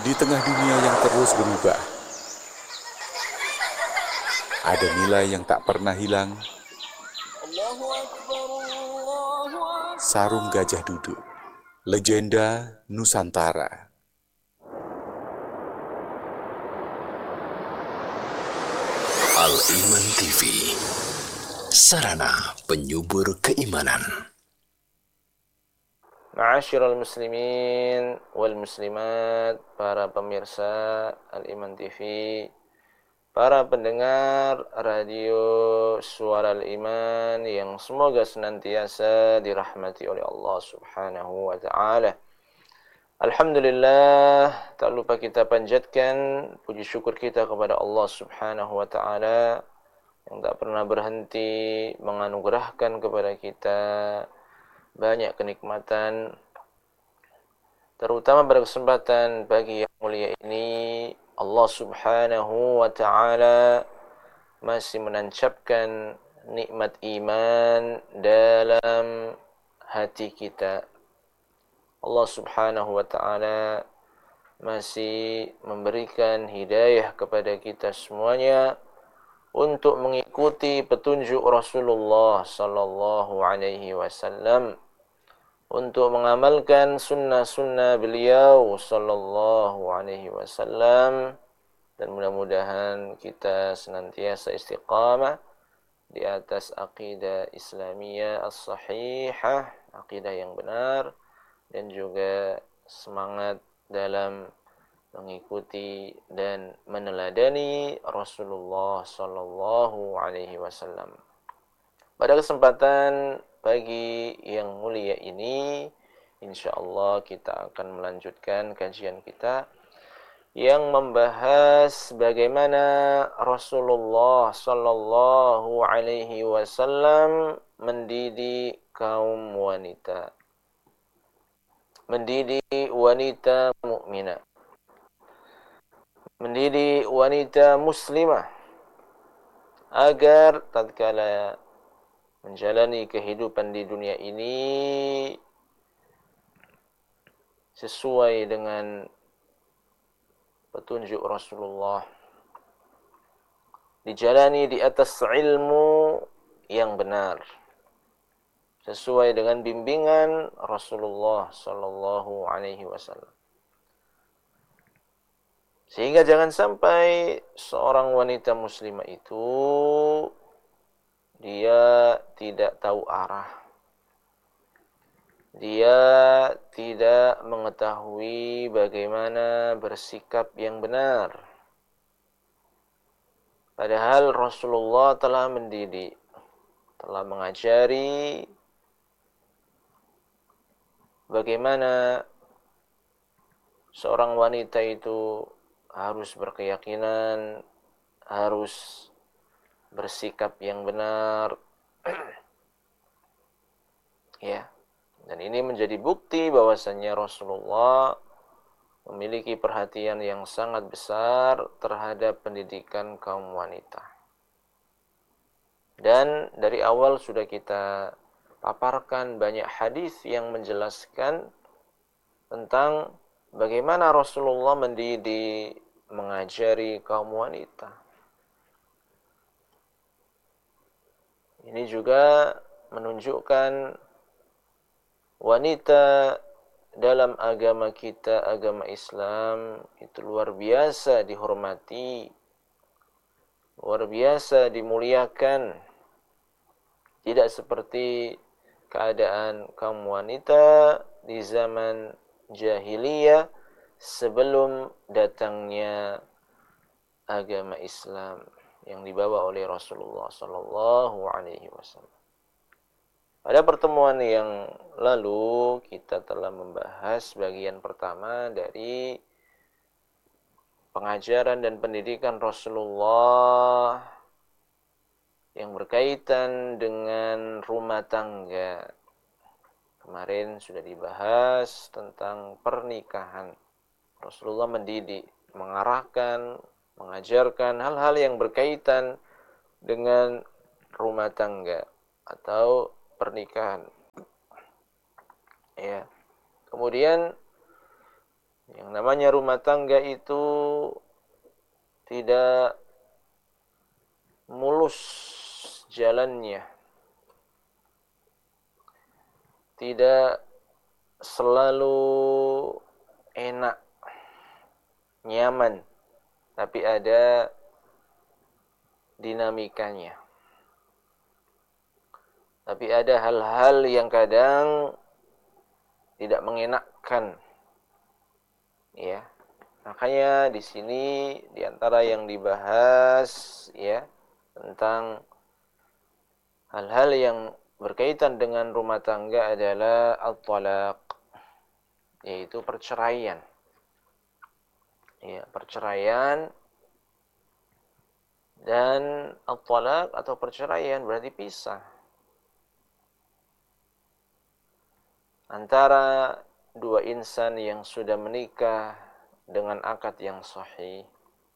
Di tengah dunia yang terus berubah, ada nilai yang tak pernah hilang. Sarung Gajah Duduk, legenda Nusantara. Al-Iman TV, sarana penyubur keimanan. Ma'asyiral muslimin wal muslimat, para pemirsa Al-Iman TV, para pendengar radio Suara Al-Iman yang semoga senantiasa dirahmati oleh Allah Subhanahu wa taala. Alhamdulillah, tak lupa kita panjatkan puji syukur kita kepada Allah Subhanahu wa taala yang tak pernah berhenti menganugerahkan kepada kita banyak kenikmatan, terutama pada kesempatan pagi yang mulia ini. Allah Subhanahu wa taala masih menancapkan nikmat iman dalam hati kita. Allah Subhanahu wa taala masih memberikan hidayah kepada kita semuanya untuk mengikuti petunjuk Rasulullah sallallahu alaihi wasallam, untuk mengamalkan sunnah-sunnah beliau sallallahu alaihi wasallam, dan mudah-mudahan kita senantiasa istiqamah di atas aqidah Islamiyah as-sahihah, aqidah yang benar, dan juga semangat dalam mengikuti dan meneladani Rasulullah sallallahu alaihi wasallam. Pada kesempatan pagi yang mulia ini, insyaallah kita akan melanjutkan kajian kita yang membahas bagaimana Rasulullah sallallahu alaihi wasallam mendidik kaum wanita, mendidik wanita mukminah, mendidik wanita muslimah agar tatkala menjalani kehidupan di dunia ini sesuai dengan petunjuk Rasulullah, dijalani di atas ilmu yang benar, sesuai dengan bimbingan Rasulullah sallallahu alaihi wasallam. Sehingga jangan sampai seorang wanita muslimah itu dia tidak tahu arah, dia tidak mengetahui bagaimana bersikap yang benar. Padahal Rasulullah telah mendidik, telah mengajari bagaimana seorang wanita itu harus berkeyakinan, harus bersikap yang benar. Ya. Dan ini menjadi bukti bahwasannya Rasulullah memiliki perhatian yang sangat besar terhadap pendidikan kaum wanita. Dan dari awal sudah kita paparkan banyak hadis yang menjelaskan tentang bagaimana Rasulullah mendidik, mengajari kaum wanita. Ini juga menunjukkan wanita dalam agama kita, agama Islam, itu luar biasa dihormati, luar biasa dimuliakan. Tidak seperti keadaan kaum wanita di zaman jahiliyah sebelum datangnya agama Islam yang dibawa oleh Rasulullah sallallahu alaihi wasallam. Pada pertemuan yang lalu kita telah membahas bagian pertama dari pengajaran dan pendidikan Rasulullah yang berkaitan dengan rumah tangga. Kemarin sudah dibahas tentang pernikahan. Rasulullah mendidik, mengarahkan, mengajarkan hal-hal yang berkaitan dengan rumah tangga atau pernikahan. Ya. Kemudian yang namanya rumah tangga itu tidak mulus jalannya, tidak selalu enak, nyaman, tapi ada dinamikanya. Tapi ada hal-hal yang kadang tidak mengenakkan, ya. Makanya di sini di antara yang dibahas, ya, tentang hal-hal yang berkaitan dengan rumah tangga adalah at-talaq, yaitu perceraian. Ya, perceraian. Dan at-talaq atau perceraian berarti pisah antara dua insan yang sudah menikah dengan akad yang sahih.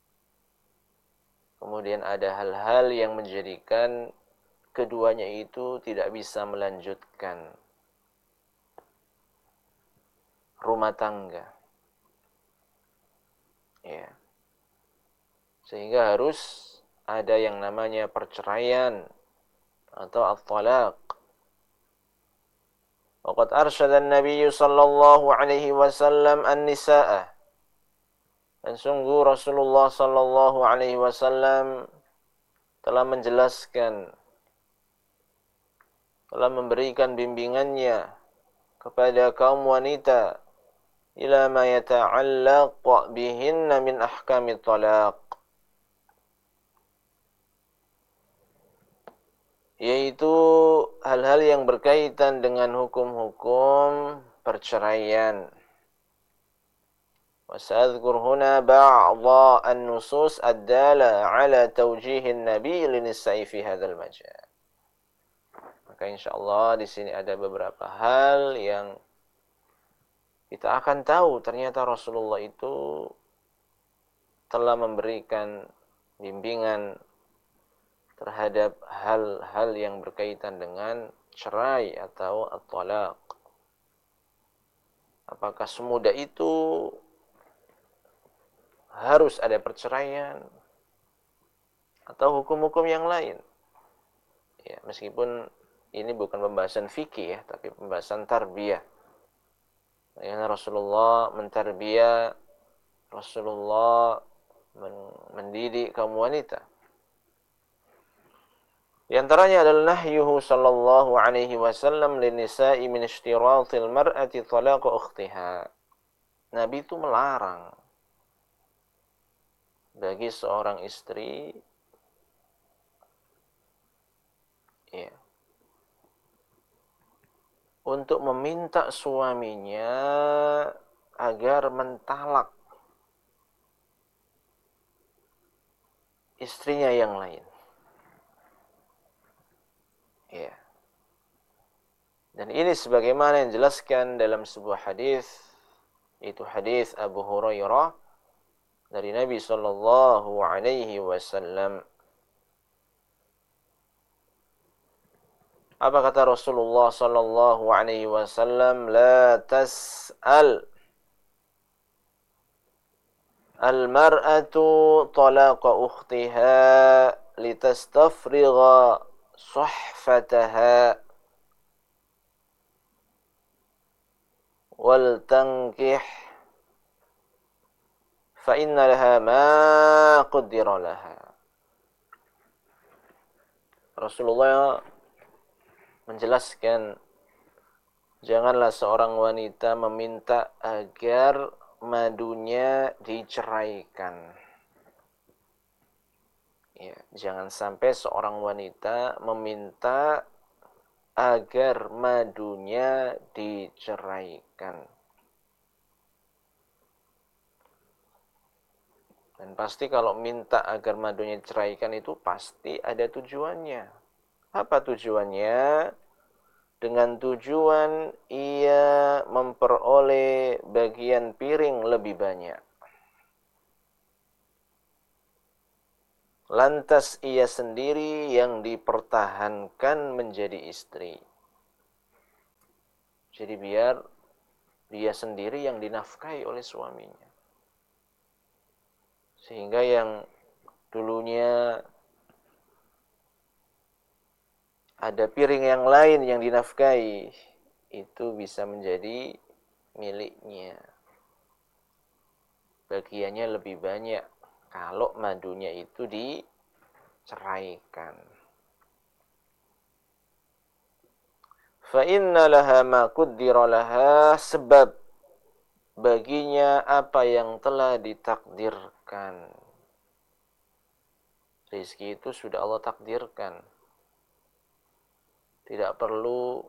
Kemudian ada hal-hal yang menjadikan keduanya itu tidak bisa melanjutkan rumah tangga. Ya. Sehingga harus ada yang namanya perceraian atau at-talaq. Waqad arsyada an-nabiy sallallahu alaihi wasallam an-nisaa. Dan sungguh Rasulullah sallallahu alaihi wasallam telah menjelaskan, telah memberikan bimbingannya kepada kaum wanita ila ma yata'allaq bihinna min ahkamit talaq, yaitu hal-hal yang berkaitan dengan hukum-hukum perceraian. Wasadzkur huna ba'dha an-nusus ad-dala ala tawjih an-nabi lin-nisa'i fi hadzal majal. Maka insyaallah di sini ada beberapa hal yang kita akan tahu ternyata Rasulullah itu telah memberikan bimbingan terhadap hal-hal yang berkaitan dengan cerai atau at-talaq. Apakah semudah itu harus ada perceraian atau hukum-hukum yang lain? Ya, meskipun ini bukan pembahasan fikih ya, tapi pembahasan tarbiyah. Karena Rasulullah mentarbiyah, Rasulullah mendidik kaum wanita. Di antaranya adalah nahyuhu sallallahu alaihi wasallam lin-nisa'i min ishtiratil mar'ati talaq ukhtiha. Nabi itu melarang bagi seorang istri, ya, untuk meminta suaminya agar mentalak istrinya yang lain. Ya. Dan ini sebagaimana yang dijelaskan dalam sebuah hadis, itu hadis Abu Hurairah dari Nabi sallallahu alaihi wasallam. Apa kata Rasulullah sallallahu alaihi wasallam? La tas'al al-mar'atu talaqa ukhtiha litastafrigha suhfataha wal tankih fa inna laha ma qaddara laha. Rasulullah menjelaskan, janganlah seorang wanita meminta agar madunya diceraikan. Ya, jangan sampai seorang wanita meminta agar madunya diceraikan. Dan pasti kalau minta agar madunya diceraikan itu pasti ada tujuannya. Apa tujuannya? Dengan tujuan ia memperoleh bagian piring lebih banyak. Lantas ia sendiri yang dipertahankan menjadi istri. Jadi biar dia sendiri yang dinafkahi oleh suaminya. Sehingga yang dulunya ada piring yang lain yang dinafkahi, itu bisa menjadi miliknya. Bagiannya lebih banyak kalau madunya itu diceraikan. Fa inna laha ma qaddara laha, sebab baginya apa yang telah ditakdirkan. Rizki itu sudah Allah takdirkan. Tidak perlu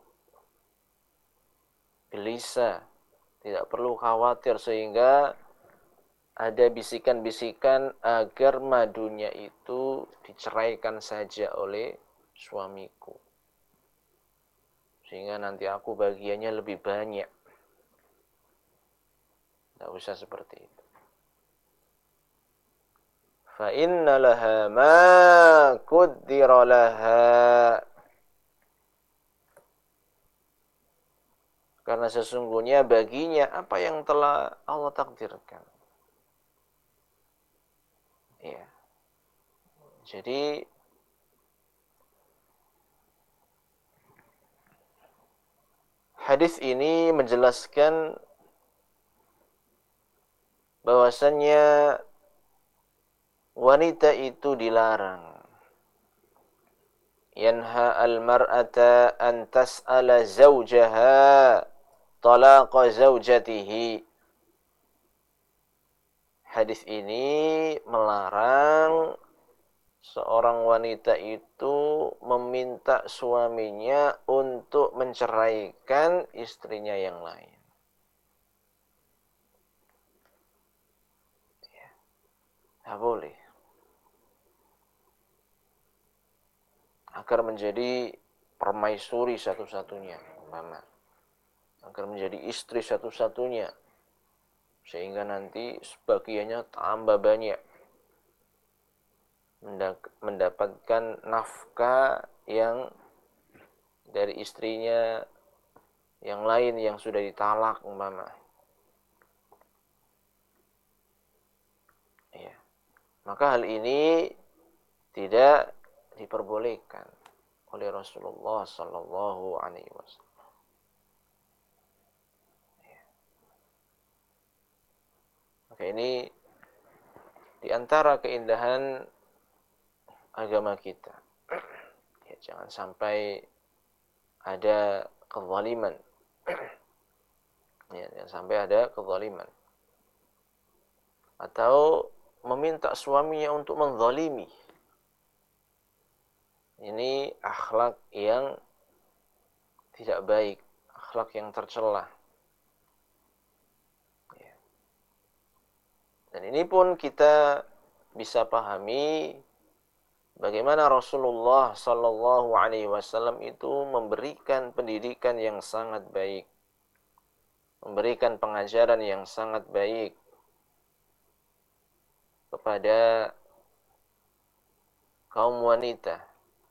gelisah, tidak perlu khawatir sehingga ada bisikan-bisikan agar madunya itu diceraikan saja oleh suamiku. Sehingga nanti aku bagiannya lebih banyak. Tidak usah seperti itu. Fa inna laha ma qaddara laha. Karena sesungguhnya baginya apa yang telah Allah takdirkan. Ya. Jadi hadis ini menjelaskan bahwasannya wanita itu dilarang. Yanha al-mar'ata an tas'ala zawjaha talaqa zawjatihi. Hadis ini melarang seorang wanita itu meminta suaminya untuk menceraikan istrinya yang lain. Tidak boleh. Agar menjadi permaisuri satu-satunya, umpama. Agar menjadi istri satu-satunya. Sehingga nanti sebagiannya tambah banyak. Mendapatkan nafkah yang dari istrinya yang lain yang sudah ditalak, umpama. Ya. Maka hal ini tidak diperbolehkan oleh Rasulullah sallallahu alaihi wasallam. Ya. Maka ini di antara keindahan agama kita. Ya, jangan sampai ada kezaliman. Ya, jangan sampai ada kezaliman. Atau meminta suaminya untuk menzalimi. Ini akhlak yang tidak baik, akhlak yang tercela. Ya. Dan ini pun kita bisa pahami bagaimana Rasulullah sallallahu alaihi wasallam itu memberikan pendidikan yang sangat baik, memberikan pengajaran yang sangat baik kepada kaum wanita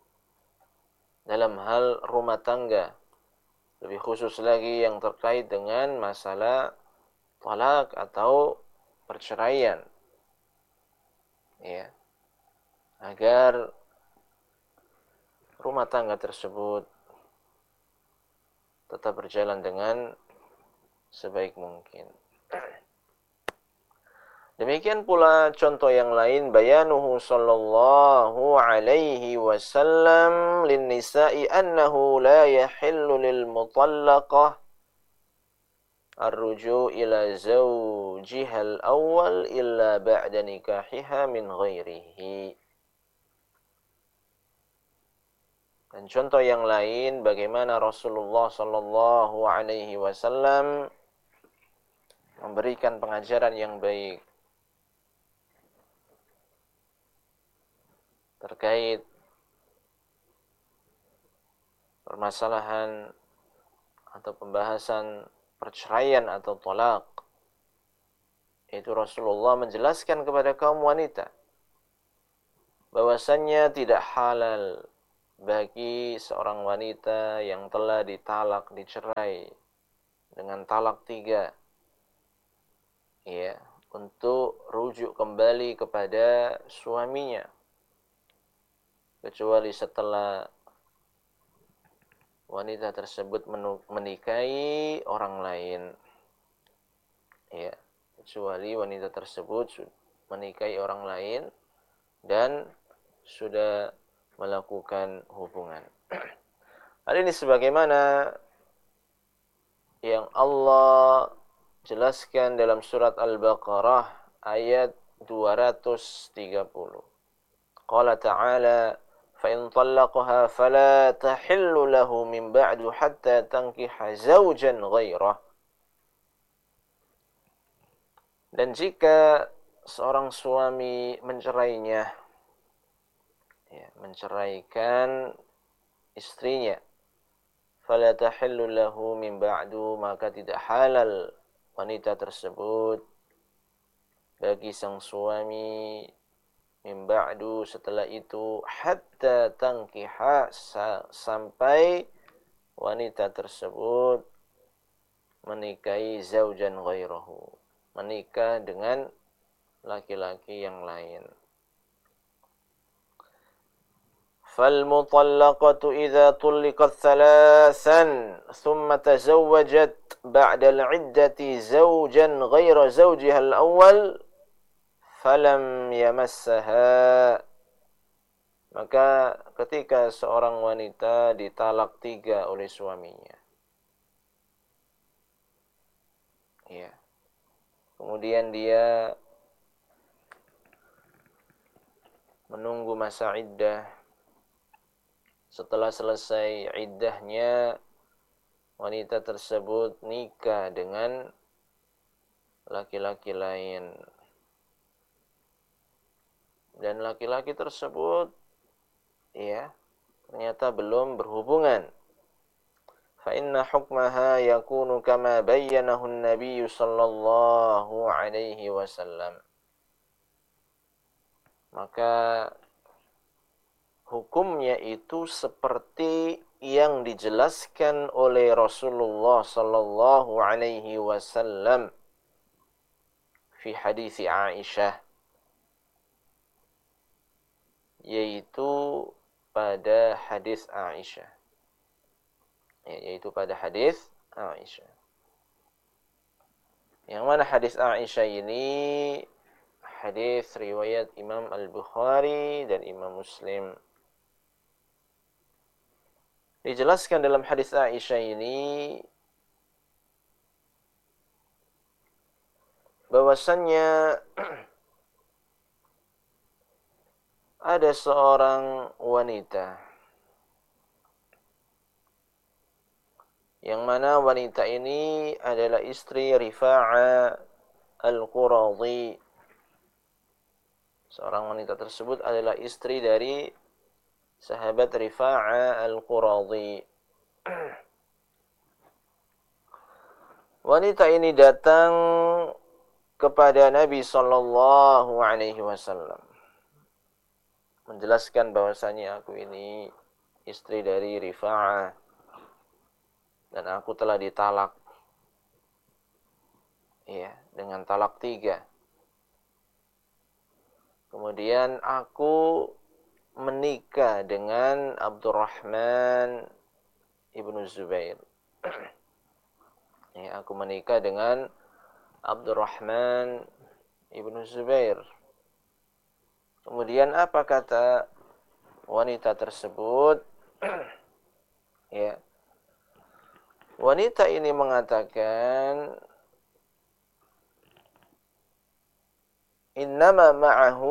dalam hal rumah tangga, lebih khusus lagi yang terkait dengan masalah talak atau perceraian, ya, agar rumah tangga tersebut tetap berjalan dengan sebaik mungkin. Demikian pula contoh yang lain, bayanuhu sallallahu alaihi wasallam lin-nisa'i annahu la yahillu lil mutallaqah ar-ruju' ila zawjiha al-awwal illa ba'da nikahiha min ghairihi. Dan contoh yang lain bagaimana Rasulullah sallallahu alaihi wasallam memberikan pengajaran yang baik terkait permasalahan atau pembahasan perceraian atau talak. Itu Rasulullah menjelaskan kepada kaum wanita bahwasannya tidak halal bagi seorang wanita yang telah ditalak, dicerai dengan talak 3, ya, untuk rujuk kembali kepada suaminya, kecuali setelah wanita tersebut menikahi orang lain. Ya, kecuali wanita tersebut menikahi orang lain dan sudah melakukan hubungan. Hal ini sebagaimana yang Allah jelaskan dalam surat Al-Baqarah ayat 230. Qala ta'ala فَإِنْ طَلَّقَهَا فَلَا تَحِلُّ لَهُ مِنْ بَعْدُ حَتَّى تَنْكِحَ زَوْجًا غَيْرَهُ. Dan jika seorang suami mencerainya, menceraikan istrinya, فَلَا تَحِلُّ لَهُ مِنْ بَعْدُ, maka tidak halal wanita tersebut bagi sang suami min ba'du, setelah itu, hatta tankiha, sampai wanita tersebut menikahi zaujan ghairahu, menikah dengan laki-laki yang lain. فالمطلقة إذا طلقت ثلاثا ثم تزوجت بعد العدة زوجا غير زوجها الأول falam yamassaha, maka ketika seorang wanita ditalak 3 oleh suaminya, kemudian dia menunggu masa iddah, setelah selesai iddahnya wanita tersebut nikah dengan laki-laki lain, dan laki-laki tersebut ternyata belum berhubungan, fa inna hukmaha yakunu kama bayyanahu an-nabiy sallallahu alaihi wasallam, maka hukumnya itu seperti yang dijelaskan oleh Rasulullah sallallahu alaihi wasallam fi hadis Aisyah, yaitu pada hadis Aisyah. Yang mana hadis Aisyah ini hadis riwayat Imam Al-Bukhari dan Imam Muslim. Dijelaskan dalam hadis Aisyah ini bahwasannya ada seorang wanita yang mana wanita ini adalah istri Rifa'a Al-Quradhi. Seorang wanita tersebut adalah istri dari sahabat Rifa'a Al-Quradhi. Wanita ini datang kepada Nabi sallallahu alaihi wasallam menjelaskan bahwasanya aku ini istri dari Rifa'ah dan aku telah ditalak dengan talak 3. Kemudian aku menikah dengan Abdurrahman ibnu Zubair. Aku menikah dengan Abdurrahman ibnu Zubair. Kemudian apa kata wanita tersebut? Wanita ini mengatakan, innama ma'ahu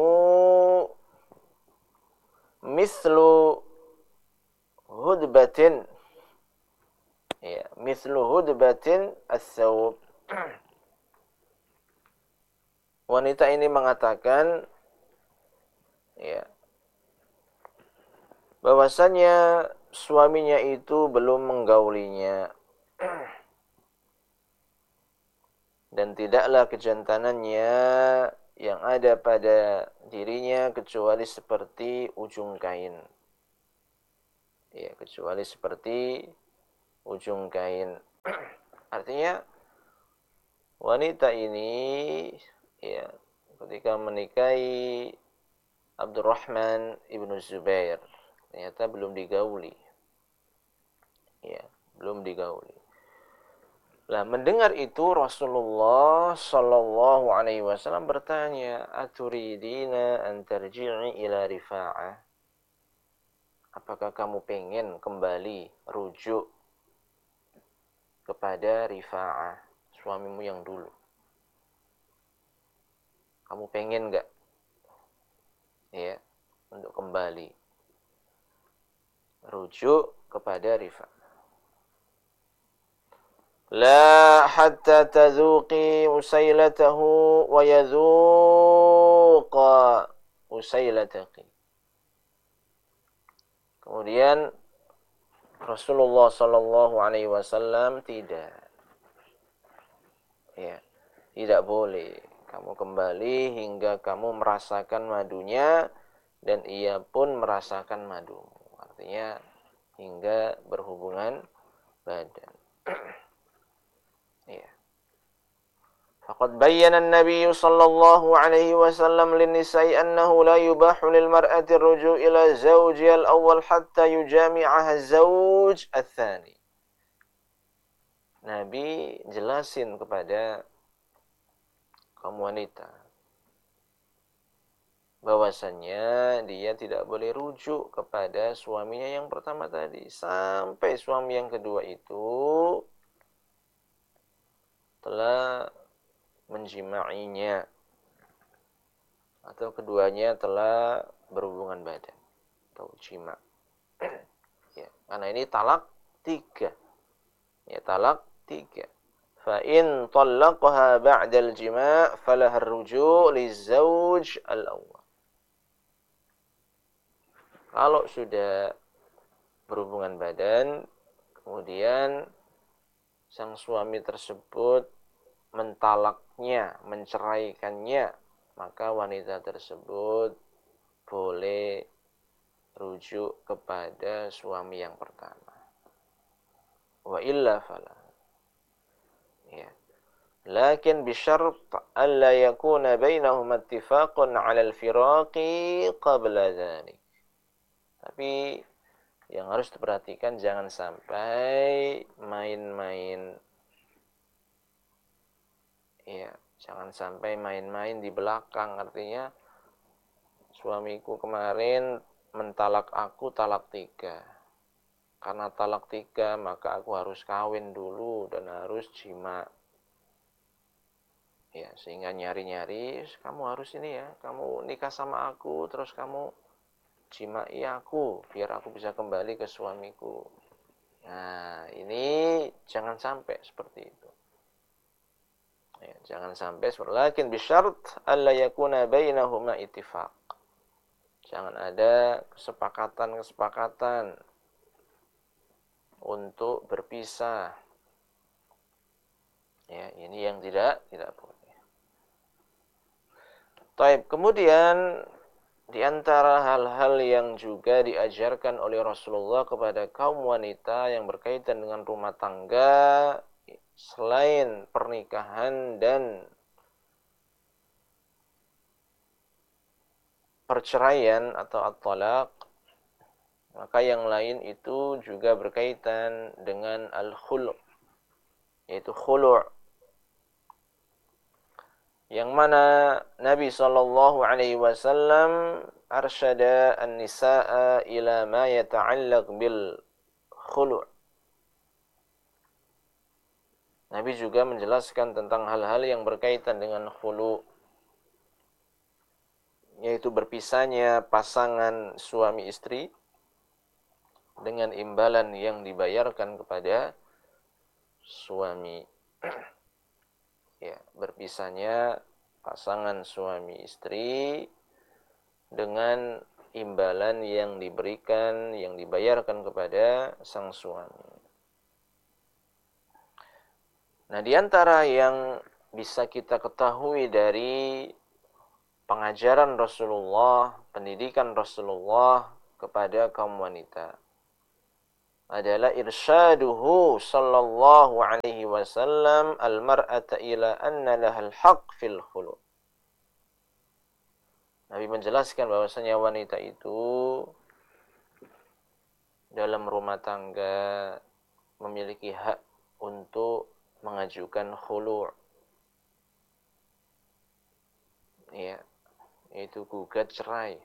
mislu hudbatin, mislu hudbatin as-sawb. Wanita ini mengatakan bahwasannya suaminya itu belum menggaulinya dan tidaklah kejantanannya yang ada pada dirinya kecuali seperti ujung kain. Kecuali seperti ujung kain. Artinya wanita ini ketika menikahi Abdurrahman ibnu Zubair, ternyata belum digauli. Ya, belum digauli. Lah mendengar itu Rasulullah sallallahu alaihi wasallam bertanya, "Aturidina an tarji'i ila Rifa'ah?" Apakah kamu pengen kembali rujuk kepada Rifa'ah, suamimu yang dulu? Kamu pengen enggak? Ya, untuk kembali rujuk kepada Rifa'ah. La hatta tadhuqi usailatahu wa yadhuqa usailataki. Kemudian Rasulullah sallallahu alaihi wasallam tidak boleh kamu kembali hingga kamu merasakan madunya dan ia pun merasakan madumu. Artinya hingga berhubungan badan. Ya. Faqad bayyana an-nabiy sallallahu alaihi wasallam lin-nisa'i annahu la yubahu lil-mar'ati ar-ruju' ila zawjiha al-awwal hatta yujami'aha az-zawj ats-tsani. Nabi jelasin kepada kaum wanita bahwasannya dia tidak boleh rujuk kepada suaminya yang pertama tadi sampai suami yang kedua itu telah menjimainya atau keduanya telah berhubungan badan atau jima. Ya, karena ini talak 3. Ya, talak 3. Fa in talaqaha ba'da al-jima' falaha ar-ruju' liz-zawj al-awwal. Kalau sudah berhubungan badan kemudian sang suami tersebut mentalaknya, menceraikannya, maka wanita tersebut boleh rujuk kepada suami yang pertama. Wa illa fala. Ya. Lakin bisyarat alla yakuna bainahuma ittifaqun 'ala al-firaqi qabla dhalik. Tapi yang harus diperhatikan jangan sampai main-main. Ya, jangan sampai main-main di belakang. Artinya suamiku kemarin mentalak aku talak 3. Karena talak 3 maka aku harus kawin dulu dan harus jima. Ya, sehingga nyari-nyari, kamu harus ini ya, kamu nikah sama aku terus kamu jimai aku biar aku bisa kembali ke suamiku. Nah, ini jangan sampai seperti itu. Ya, jangan sampai lakin bisyarat alla yakuna bainahuma ittifaq. Jangan ada kesepakatan untuk berpisah. Ya, ini yang tidak boleh. Taib, kemudian di antara hal-hal yang juga diajarkan oleh Rasulullah kepada kaum wanita yang berkaitan dengan rumah tangga selain pernikahan dan perceraian atau at-talaq, maka yang lain itu juga berkaitan dengan al-khulu', yaitu khulu', yang mana Nabi sallallahu alaihi wasallam arsyada an-nisaa ila ma yata'allaq bil khulu'. Nabi juga menjelaskan tentang hal-hal yang berkaitan dengan khulu', yaitu berpisahnya pasangan suami istri dengan imbalan yang dibayarkan kepada suami. Ya, berpisahnya pasangan suami istri dengan imbalan yang diberikan, yang dibayarkan kepada sang suami. Nah, di antara yang bisa kita ketahui dari pengajaran Rasulullah, pendidikan Rasulullah kepada kaum wanita adalah irsyaduhu sallallahu alaihi wasallam al-mar'ata ila anna lahal haqq fil khulu'. Nabi menjelaskan bahwasanya wanita itu dalam rumah tangga memiliki hak untuk mengajukan khulu', ya, itu gugat cerai.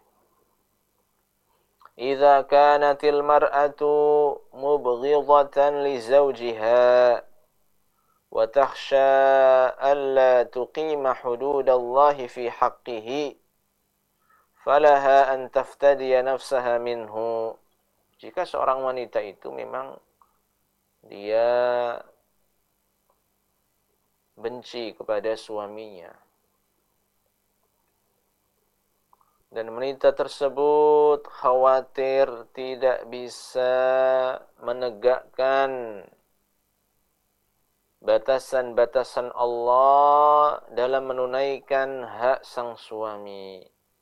Idza kanatil mar'atu mubghidatan li zawjiha wa takhsha alla tuqima hududallahi fi haqqihi falaha an taftadiya nafsaha minhu. Jika seorang wanita itu memang dia benci kepada suaminya dan wanita tersebut khawatir tidak bisa menegakkan batasan-batasan Allah dalam menunaikan hak sang suami.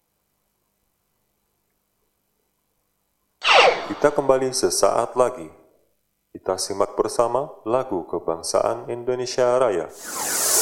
Kita kembali sesaat lagi. Kita simak bersama lagu kebangsaan Indonesia Raya.